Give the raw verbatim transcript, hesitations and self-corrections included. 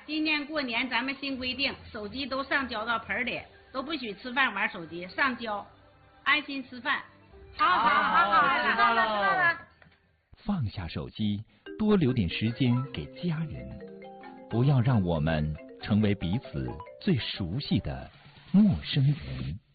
今年过年咱们新规定，手机都上交到盆里，都不许吃饭玩手机，上交，安心吃饭。 好好好好，知道了知道了。 放下手机，多留点时间给家人，不要让我们成为彼此最熟悉的陌生人。